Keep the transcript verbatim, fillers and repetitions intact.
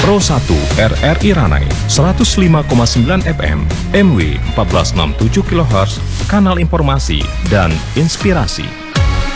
Pro satu R R I Ranai seratus lima koma sembilan F M, M W empat belas enam puluh tujuh kilohertz, kanal informasi dan inspirasi.